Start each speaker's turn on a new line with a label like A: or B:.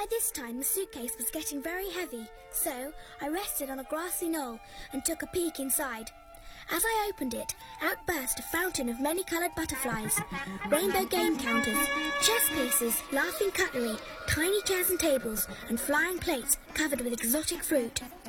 A: By this time the suitcase was getting very heavy, so I rested on a grassy knoll and took a peek inside. As I opened it, out burst a fountain of many-coloured butterflies, rainbow game counters, chess pieces, laughing cutlery, tiny chairs and tables, and flying plates covered with exotic fruit.